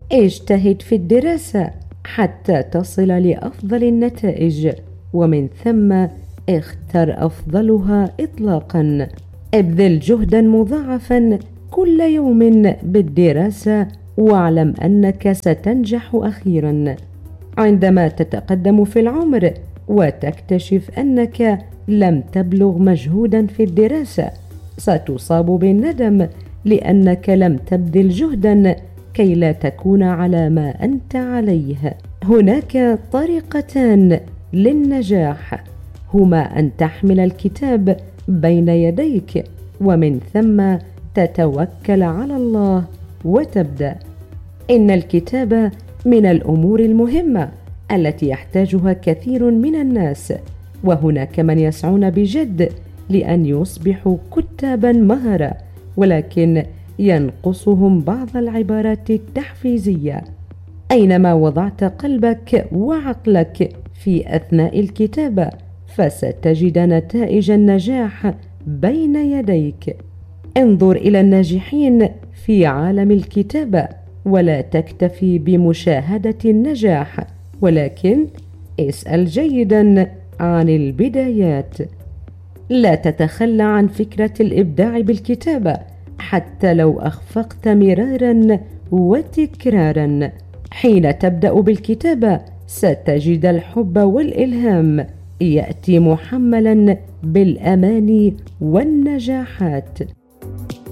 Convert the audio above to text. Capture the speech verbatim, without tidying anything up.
اجتهد في الدراسة حتى تصل لأفضل النتائج، ومن ثم اختر أفضلها إطلاقا. ابذل جهدا مضاعفا كل يوم بالدراسة، واعلم أنك ستنجح أخيرا. عندما تتقدم في العمر وتكتشف أنك لم تبلغ مجهودا في الدراسة، ستصاب بالندم لأنك لم تبذل جهدا كي لا تكون على ما أنت عليه. هناك طريقتان للنجاح، هما أن تحمل الكتاب بين يديك، ومن ثم تتوكل على الله وتبدأ. إن الكتابة من الأمور المهمة التي يحتاجها كثير من الناس، وهناك من يسعون بجد لأن يصبحوا كتابا مهرة، ولكن ينقصهم بعض العبارات التحفيزية. أينما وضعت قلبك وعقلك في أثناء الكتابة فستجد نتائج النجاح بين يديك. انظر إلى الناجحين في عالم الكتابة، ولا تكتفي بمشاهدة النجاح، ولكن اسأل جيدا عن البدايات. لا تتخلى عن فكرة الإبداع بالكتابة حتى لو أخفقت مرارا وتكرارا. حين تبدأ بالكتابة ستجد الحب والإلهام يأتي محملا بالأماني والنجاحات.